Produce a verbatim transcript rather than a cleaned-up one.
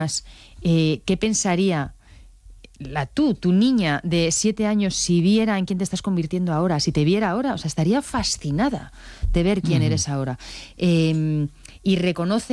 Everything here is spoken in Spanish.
eh, ¿qué pensaría la tú, tu niña de siete años, si viera en quién te estás convirtiendo ahora, si te viera ahora? O sea, estaría fascinada de ver quién uh-huh. eres ahora. Eh, y reconoce